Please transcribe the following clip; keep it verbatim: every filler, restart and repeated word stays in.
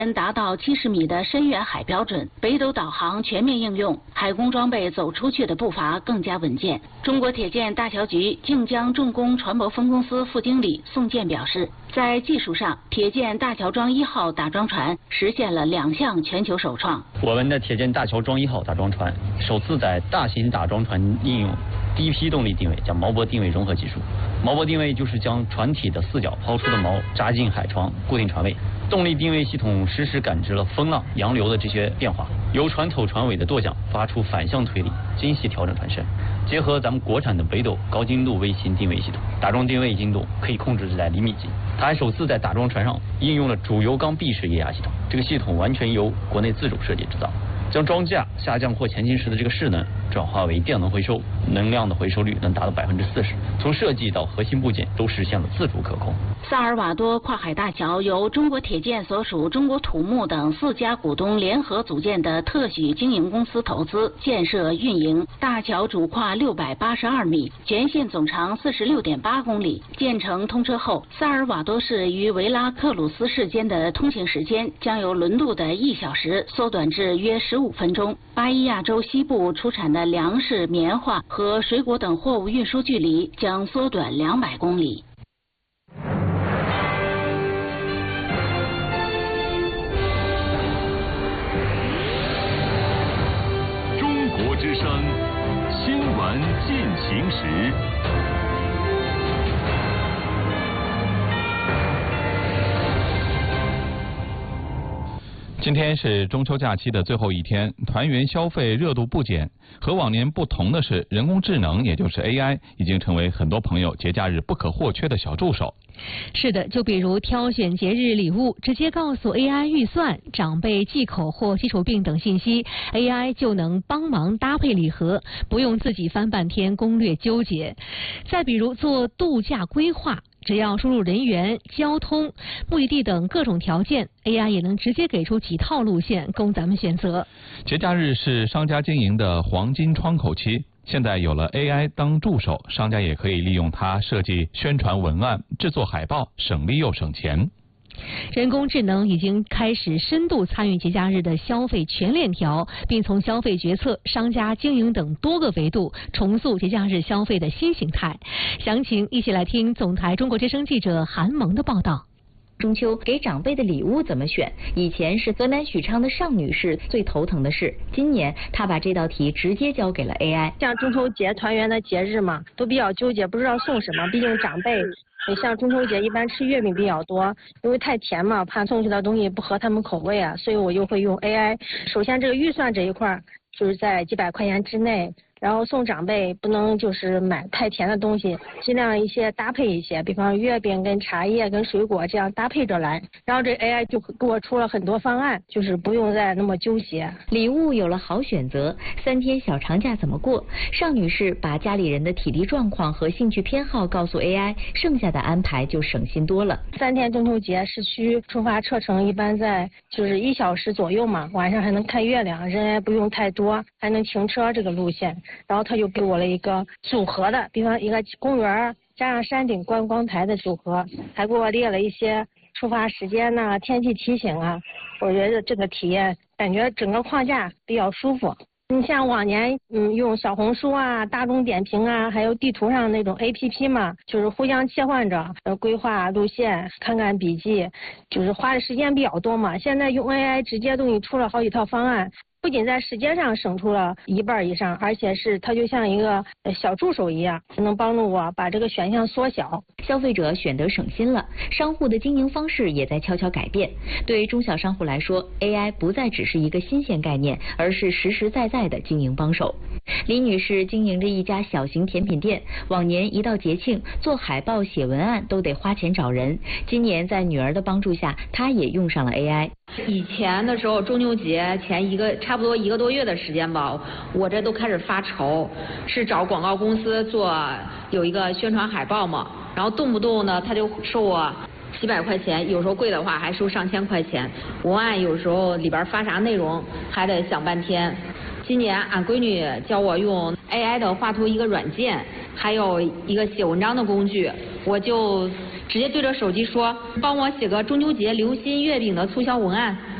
达到七十米的深远海标准，北斗导航全面应用，海工装备走出去的步伐更加稳健。中国铁建大桥局靖江重工船舶分公司副经理宋健表示，在技术上，铁建大桥桩一号打桩船实现了两项全球首创。 我们的铁建大桥桩一号打桩船首次在大型打桩船应用低批动力定位，叫锚泊定位融合技术。锚泊定位就是将船体的四角抛出的锚扎进海床，固定船位。动力定位系统实时感知了风浪、洋流的这些变化，由船头船尾的舵桨发出反向推力，精细调整船身。结合咱们国产的北斗高精度卫星定位系统，打桩定位精度可以控制在厘米级。它还首次在打桩船上应用了主油缸闭式液压系统，这个系统完全由国内自主设计制造，将装架下降或前进时的这个势能转化为电能回收，能量的回收率能达到百分之四十。从设计到核心部件都实现了自主可控。 萨尔瓦多跨海大桥由中国铁建所属中国土木等四家股东联合组建的特许经营公司投资建设运营。大桥主跨六百八十二米，全线总长四十六点八公里。建成通车后，萨尔瓦多市与维拉克鲁斯市间的通行时间将由轮渡的一小时缩短至约十五分钟。巴伊亚州西部出产的粮食、棉花和水果等货物运输距离将缩短两百公里。 中国之声新闻进行时。 今天是中秋假期的最后一天，团圆消费热度不减。和往年不同的是，人工智能也就是 A I 已经成为很多朋友节假日不可或缺的小助手。 是的，就比如挑选节日礼物，直接告诉 A I 预算、长辈忌口或基础病等信息 ，A I 就能帮忙搭配礼盒，不用自己翻半天攻略纠结。再比如做度假规划，只要输入人员、交通、目的地等各种条件 ，A I 也能直接给出几套路线供咱们选择。 节假日是商家经营的黄金窗口期。现在有了 A I 当助手，商家也可以利用它设计宣传文案、制作海报，省力又省钱。 人工智能已经开始深度参与节假日的消费全链条，并从消费决策、商家经营等多个维度重塑节假日消费的新形态。详情一起来听总台中国之声记者韩萌的报道。 中秋给长辈的礼物怎么选？以前是河南许昌的尚女士最头疼的事，今年她把这道题直接交给了 A I。 像中秋节团圆的节日嘛，都比较纠结，不知道送什么。毕竟长辈，你像中秋节一般吃月饼比较多，因为太甜嘛，怕送去的东西不合他们口味啊，所以我就会用 A I。首先这个预算这一块就是在几百块钱之内。然后送长辈不能就是买太甜的东西，尽量一些搭配一些，比方月饼跟茶叶跟水果这样搭配着来。然后这 A I 就给我出了很多方案，就是不用再那么纠结。 礼物有了好选择，三天小长假怎么过？尚女士把家里人的体力状况和兴趣偏好告诉 A I， 剩下的安排就省心多了。 三天中秋节市区出发车程一般在就是一小时左右嘛，晚上还能看月亮，人也不用太多，还能停车这个路线。然后他就给我了一个组合的，比方一个公园加上山顶观光台的组合，还给我列了一些出发时间呐、啊、天气提醒啊。我觉得这个体验感觉整个框架比较舒服。你像往年嗯用小红书啊、大众点评啊，还有地图上那种 A P P 嘛，就是互相切换着呃规划路线、看看笔记，就是花的时间比较多嘛。现在用 A I 直接都给你出了好几套方案。不仅在时间上省出了一半以上，而且是它就像一个小助手一样，能帮助我把这个选项缩小。 消费者选得省心了，商户的经营方式也在悄悄改变。对中小商户来说 ，A I 不再只是一个新鲜概念，而是实实在在的经营帮手。李女士经营着一家小型甜品店，往年一到节庆，做海报、写文案都得花钱找人。今年在女儿的帮助下，她也用上了 A I。 以前的时候，中秋节前一个差不多一个多月的时间吧，我这都开始发愁，是找广告公司做有一个宣传海报嘛，然后动不动呢他就收我几百块钱，有时候贵的话还收上千块钱，文案有时候里边发啥内容还得想半天。今年俺闺女教我用 A I 的画图一个软件，还有一个写文章的工具，我就直接对着手机说，帮我写个中秋节流心月饼的促销文案。